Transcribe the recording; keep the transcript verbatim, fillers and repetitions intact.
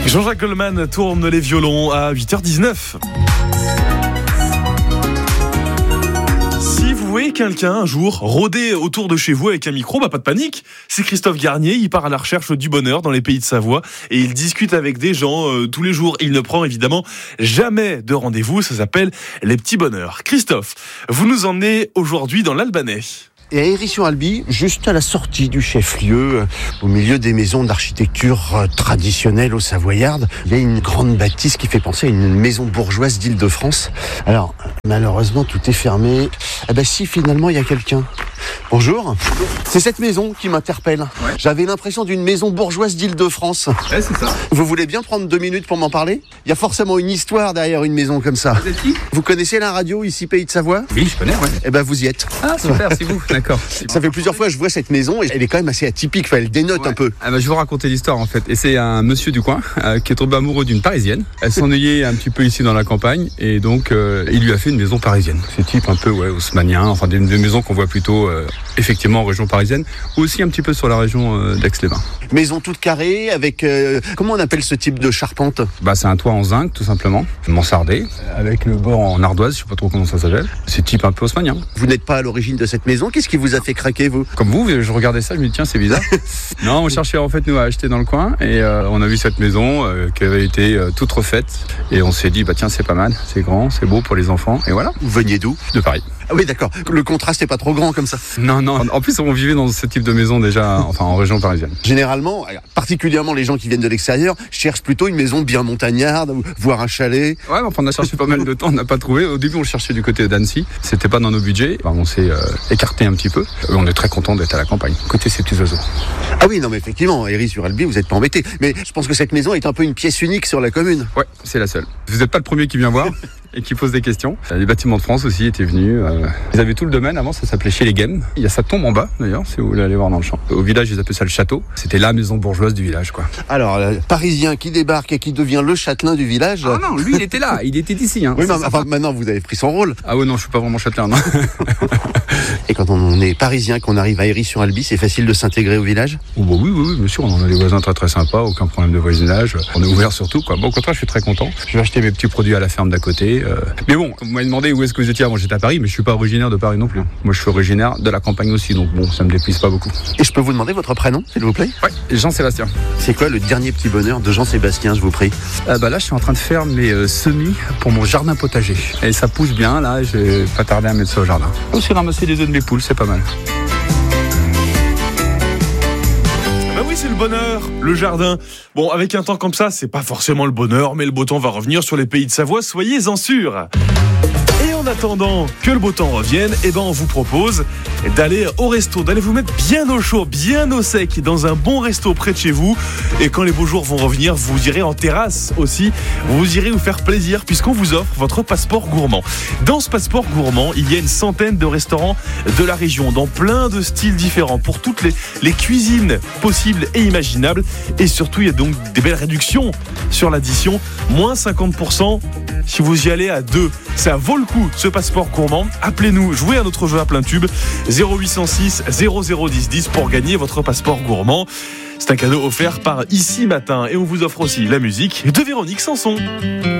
Jean-Jacques Goldman tourne les violons à huit heures dix-neuf. Si vous voyez quelqu'un un jour rôder autour de chez vous avec un micro, bah pas de panique. C'est Christophe Garnier, il part à la recherche du bonheur dans les pays de Savoie et il discute avec des gens euh, tous les jours. Il ne prend évidemment jamais de rendez-vous, ça s'appelle les petits bonheurs. Christophe, vous nous emmenez aujourd'hui dans l'Albanais. Et à Héry-sur-Albi, juste à la sortie du chef-lieu, au milieu des maisons d'architecture traditionnelle aux Savoyardes, il y a une grande bâtisse qui fait penser à une maison bourgeoise d'Île-de-France. Alors, malheureusement, tout est fermé. Eh ben si, finalement, il y a quelqu'un. Bonjour. C'est cette maison qui m'interpelle. Ouais. J'avais l'impression d'une maison bourgeoise d'Île-de-France. Ouais, c'est ça. Vous voulez bien prendre deux minutes pour m'en parler ? Il y a forcément une histoire derrière une maison comme ça. Vous êtes qui ? Vous connaissez la radio ici, Pays de Savoie ? Oui, je connais, ouais. Eh ben, vous y êtes. Ah, super, c'est vous. D'accord. Ça fait plusieurs fois que je vois cette maison et elle est quand même assez atypique, enfin, elle dénote ouais. un peu. Ah bah, je vais vous raconter l'histoire en fait. Et c'est un monsieur du coin euh, qui est tombé amoureux d'une parisienne. Elle s'ennuyait un petit peu ici dans la campagne et donc euh, il lui a fait une maison parisienne. C'est type un peu ouais, haussmannien, enfin des, des maisons qu'on voit plutôt euh, effectivement en région parisienne, ou aussi un petit peu sur la région euh, d'Aix-les-Bains. Maison toute carrée avec, euh, comment on appelle ce type de charpente ? Bah c'est un toit en zinc tout simplement, mansardé, avec le bord en ardoise, je sais pas trop comment ça s'appelle. C'est type un peu haussmannien. Vous n'êtes pas à l'origine de cette maison, qu'est-ce qui vous a fait craquer vous ? Comme vous, je regardais ça, je me dis tiens c'est bizarre. Non, on cherchait en fait nous à acheter dans le coin et euh, on a vu cette maison euh, qui avait été euh, toute refaite et on s'est dit bah tiens c'est pas mal, c'est grand, c'est beau pour les enfants et voilà. Vous veniez d'où ? De Paris. Ah oui d'accord, le contraste n'est pas trop grand comme ça. Non non, en plus on vivait dans ce type de maison déjà, enfin en région parisienne. Généralement, particulièrement les gens qui viennent de l'extérieur, cherchent plutôt une maison bien montagnarde, voire un chalet. Ouais, enfin on a cherché pas mal de temps, on n'a pas trouvé. Au début on le cherchait du côté d'Annecy, c'était pas dans nos budgets, enfin, on s'est euh, écarté un petit peu. On est très content d'être à la campagne, côté ces petits oiseaux. Ah oui non mais effectivement, Héry-sur-Albi vous n'êtes pas embêté, mais je pense que cette maison est un peu une pièce unique sur la commune. Ouais, c'est la seule. Vous n'êtes pas le premier qui vient voir. Et qui pose des questions. Les bâtiments de France aussi étaient venus. Euh, ils avaient tout le domaine. Avant, ça s'appelait chez les Games. Il y a sa tombe en bas, d'ailleurs, si vous voulez aller voir dans le champ. Au village, ils appelaient ça le château. C'était la maison bourgeoise du village, quoi. Alors, le Parisien qui débarque et qui devient le châtelain du village. Ah non, lui, il était là. Il était d'ici. Hein. Oui, mais enfin, maintenant, vous avez pris son rôle. Ah ouais, non, je suis pas vraiment châtelain, non. Et quand on est parisien, qu'on arrive à Héry-sur-Albi, c'est facile de s'intégrer au village ? Oh bah oui, oui, oui, bien sûr. On en a des voisins très très sympas. Aucun problème de voisinage. On est ouvert surtout, quoi. Bon, au contraire, je suis très content. Je vais acheter mes petits produits à la ferme d'à côté. Euh... Mais bon, vous m'avez demandé où est-ce que vous étiez avant. J'étais à Paris, mais je suis pas originaire de Paris non plus. Moi, je suis originaire de la campagne aussi, donc bon, ça me déplaise pas beaucoup. Et je peux vous demander votre prénom, s'il vous plaît ? Ouais, Jean-Sébastien. C'est quoi le dernier petit bonheur de Jean-Sébastien, je vous prie ? euh, Bah là, je suis en train de faire mes euh, semis pour mon jardin potager. Et ça pousse bien, là, je vais pas tarder à mettre ça au jardin. Aussi ramasser les œufs de mes poules, c'est pas mal. Bah oui, c'est le bonheur, le jardin. Bon, avec un temps comme ça, c'est pas forcément le bonheur, mais le beau temps va revenir sur les pays de Savoie, soyez-en sûrs. Et en attendant que le beau temps revienne, eh ben on vous propose d'aller au resto, d'aller vous mettre bien au chaud, bien au sec, dans un bon resto près de chez vous. Et quand les beaux jours vont revenir, vous irez en terrasse aussi. Vous irez vous faire plaisir puisqu'on vous offre votre passeport gourmand. Dans ce passeport gourmand, il y a une centaine de restaurants de la région, dans plein de styles différents, pour toutes les, les cuisines possibles et imaginables. Et surtout, il y a donc des belles réductions sur l'addition. Moins cinquante pour cent si vous y allez à deux. Ça vaut le coup, ce passeport gourmand. Appelez-nous, jouez à notre jeu à plein tube. zéro huit cent six zéro zéro dix dix pour gagner votre passeport gourmand. C'est un cadeau offert par Ici Matin. Et on vous offre aussi la musique de Véronique Sanson.